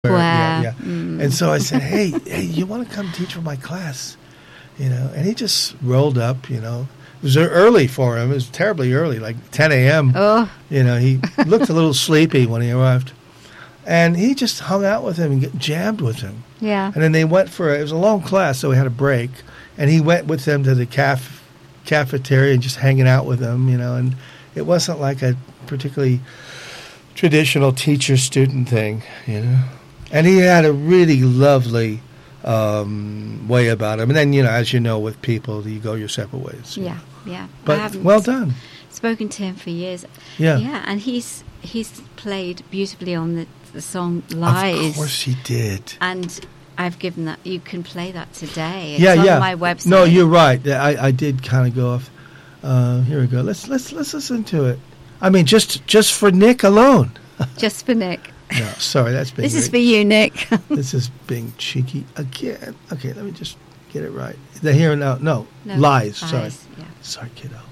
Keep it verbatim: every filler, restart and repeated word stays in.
Where, yeah, yeah. Mm. And so I said, hey, hey, you want to come teach for my class? You know, and he just rolled up, you know. It was early for him. It was terribly early, like ten a.m. Oh. You know, he looked a little sleepy when he arrived. And he just hung out with him and get jammed with him. Yeah. And then they went for, it was a long class, so we had a break. And he went with them to the caf- cafeteria and just hanging out with them, you know. And it wasn't like a particularly traditional teacher-student thing, you know. And he had a really lovely um, way about him. And then, you know, as you know, with people, you go your separate ways. Yeah, know. yeah. But well done. Spoken to him for years. Yeah. Yeah, and he's he's played beautifully on the, the song Lies. Of course he did. And I've given that, you can play that today. It's yeah, on yeah. my website. No, you're right. I, I did kind of go off. Uh, here we go. Let's let's let's listen to it. I mean, just just for Nick alone. Just for Nick. No, sorry, that's being... This is for you, Nick. This is being cheeky again. Okay, let me just get it right. The here and now. No, no lies. lies. Sorry. Yeah. Sorry, kiddo.